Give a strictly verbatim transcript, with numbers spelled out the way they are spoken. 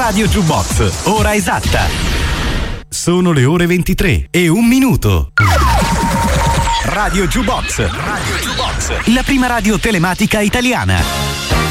Radio Jukebox, ora esatta. Sono le ore ventitré e un minuto. Radio Jukebox, Radio Jukebox, la prima radio telematica italiana.